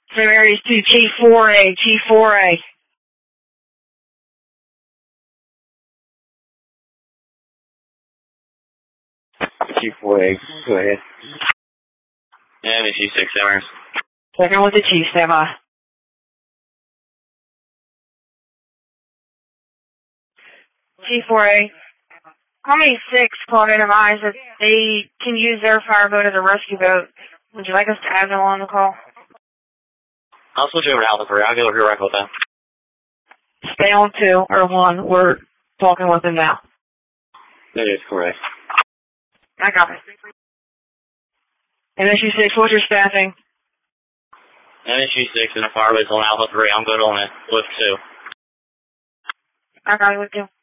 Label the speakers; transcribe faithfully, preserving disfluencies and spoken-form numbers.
Speaker 1: Same areas to T four A, T four A.
Speaker 2: T four A, go ahead.
Speaker 3: Yeah, T six hours.
Speaker 1: Second with the Chief, stand by. T four A. Army six called in advised that they can use their fireboat as a rescue boat. Would you like us to add them on the call?
Speaker 3: I'll switch over to Alpha three. I'll go over here right with them.
Speaker 1: Stay on two, or one. We're talking with them now.
Speaker 2: That is correct.
Speaker 1: I got it. M S U six, what's your staffing?
Speaker 3: M S U six and the fireboat's on Alpha three. I'm good on it with two.
Speaker 1: I got it with you.